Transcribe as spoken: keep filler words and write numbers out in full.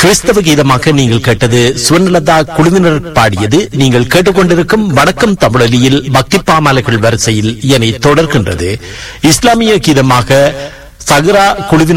கிறிஸ்தவ கீதமாக நீங்கள் கேட்டது சுவர்ணலதா குழுவினர் பாடியது. நீங்கள் கேட்டுக்கொண்டிருக்கும் வணக்கம் தமிழொலியில் பக்தி பாமாலைகள் வரிசையில் இதனை தொடர்கின்றது. இஸ்லாமிய கீதமாக சஹ்ரா குழுவினர்